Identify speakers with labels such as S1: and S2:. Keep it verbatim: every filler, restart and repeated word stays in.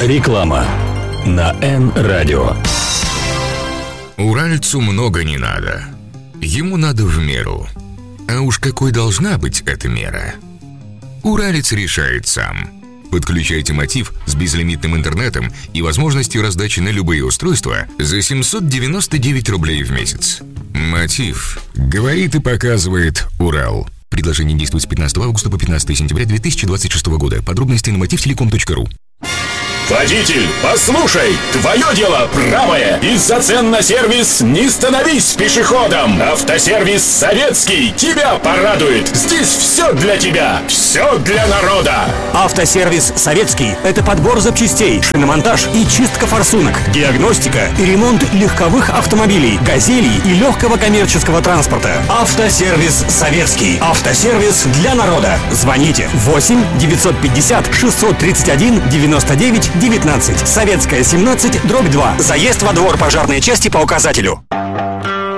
S1: Реклама на Н-радио.
S2: Уральцу много не надо. Ему надо в меру. А уж какой должна быть эта мера? Уралец решает сам. Подключайте Мотив с безлимитным интернетом и возможностью раздачи на любые устройства за семьсот девяносто девять рублей в месяц. Мотив. Говорит и показывает Урал. Предложение действует с пятнадцатого августа по пятнадцатое сентября две тысячи двадцать шестого года. Подробности на мотив телеком точка ру.
S3: Водитель, послушай, твое дело правое. Из-за цен на сервис не становись пешеходом. Автосервис Советский тебя порадует. Здесь все для тебя, все для народа.
S4: Автосервис Советский – это подбор запчастей, шиномонтаж и чистка форсунок, диагностика и ремонт легковых автомобилей, газелей и легкого коммерческого транспорта. Автосервис Советский. Автосервис для народа. Звоните восемь девятьсот пятьдесят шестьсот тридцать один девяносто девять девятнадцать. Советская, семнадцать, дробь два. Заезд во двор пожарной части по указателю.